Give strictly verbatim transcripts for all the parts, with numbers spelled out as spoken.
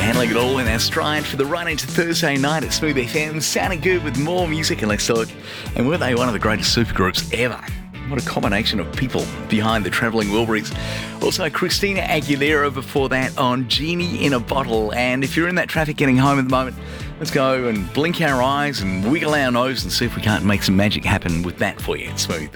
handling it all in our stride for the run into Thursday night at Smooth F M. Sounding good with more music and let's talk. And were they one of the greatest supergroups ever? What a combination of people behind the Travelling Wilburys. Also, Christina Aguilera before that on Genie in a Bottle. And if you're in that traffic getting home at the moment, let's go and blink our eyes and wiggle our nose and see if we can't make some magic happen with that for you. It's Smooth.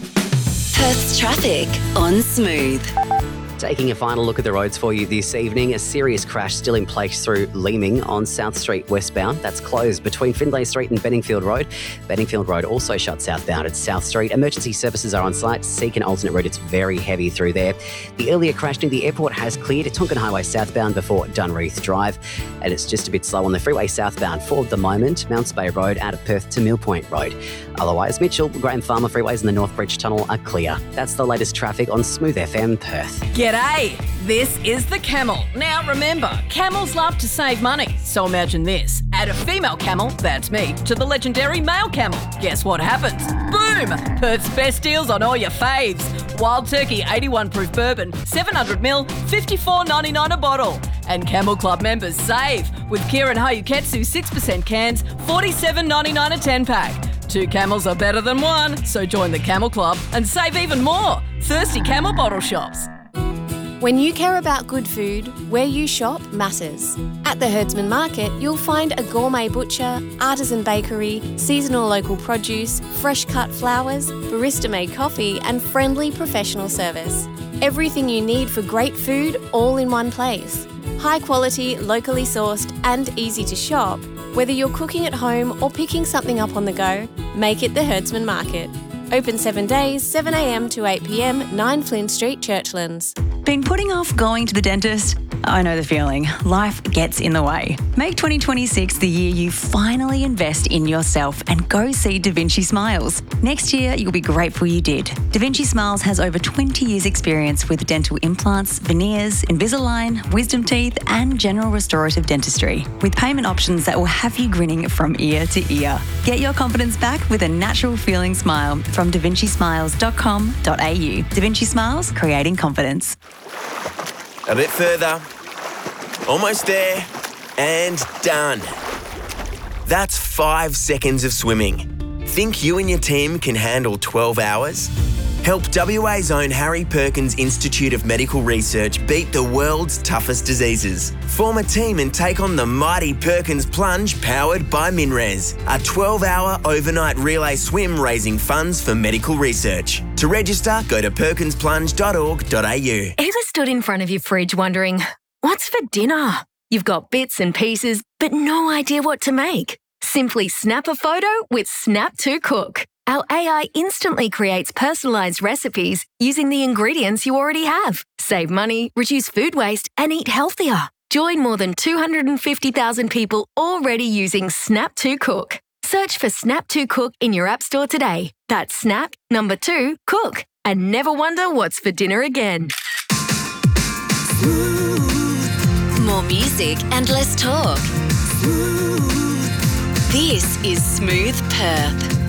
Perth's traffic on Smooth. Taking a final look at the roads for you this evening. A serious crash still in place through Leeming on South Street westbound. That's closed between Findlay Street and Benningfield Road. Benningfield Road also shut southbound at South Street. Emergency services are on site. Seek an alternate route. It's very heavy through there. The earlier crash near the airport has cleared. Tonkin Highway southbound before Dunreath Drive. And it's just a bit slow on the freeway southbound for the moment. Mounts Bay Road out of Perth to Millpoint Road. Otherwise, Mitchell, Graham Farmer freeways and the Northbridge Tunnel are clear. That's the latest traffic on Smooth F M Perth. G'day, this is the Camel. Now remember, camels love to save money. So imagine this, add a female camel, that's me, to the legendary male camel. Guess what happens? Boom! Perth's best deals on all your faves. Wild Turkey eighty-one proof bourbon, seven hundred mil, fifty-four ninety-nine a bottle. And Camel Club members save with Kieran Hayuketsu six percent cans, forty-seven ninety-nine a ten pack. Two camels are better than one, so join the Camel Club and save even more. Thirsty Camel bottle shops. When you care about good food, where you shop matters. At the Herdsman Market, you'll find a gourmet butcher, artisan bakery, seasonal local produce, fresh cut flowers, barista-made coffee and friendly professional service. Everything you need for great food all in one place. High quality, locally sourced and easy to shop. Whether you're cooking at home or picking something up on the go, make it the Herdsman Market. Open seven days, seven a m to eight p m, nine Flynn Street, Churchlands. Been putting off going to the dentist? I know the feeling. Life gets in the way. Make twenty twenty-six the year you finally invest in yourself and go see Da Vinci Smiles. Next year, you'll be grateful you did. Da Vinci Smiles has over twenty years experience with dental implants, veneers, Invisalign, wisdom teeth and general restorative dentistry. With payment options that will have you grinning from ear to ear. Get your confidence back with a natural feeling smile from da vinci smiles dot com dot a u. Da Vinci Smiles, creating confidence. A bit further. Almost there. And done. That's five seconds of swimming. Think you and your team can handle twelve hours? Help W A's own Harry Perkins Institute of Medical Research beat the world's toughest diseases. Form a team and take on the mighty Perkins Plunge powered by MinRes, a twelve-hour overnight relay swim raising funds for medical research. To register, go to perkins plunge dot org dot a u. Ever stood in front of your fridge wondering, what's for dinner? You've got bits and pieces, but no idea what to make. Simply snap a photo with Snap to Cook. Our A I instantly creates personalised recipes using the ingredients you already have. Save money, reduce food waste, and eat healthier. Join more than two hundred fifty thousand people already using Snap to Cook. Search for Snap to Cook in your app store today. That's Snap, number two, Cook. And never wonder what's for dinner again. More music and less talk. This is Smooth Perth.